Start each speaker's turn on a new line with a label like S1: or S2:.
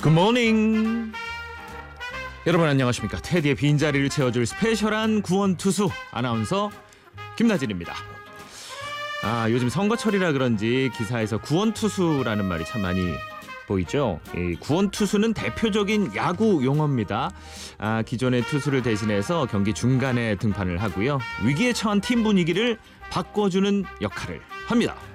S1: 굿모닝. 여러분 안녕하십니까. 테디의 빈자리를 채워줄 스페셜한 구원투수 아나운서 김나진입니다. 요즘 선거철이라 그런지 기사에서 구원투수라는 말이 참 많이 보이죠. 이 구원투수는 대표적인 야구 용어입니다. 기존의 투수를 대신해서 경기 중간에 등판을 하고요. 위기에 처한 팀 분위기를 바꿔주는 역할을 합니다.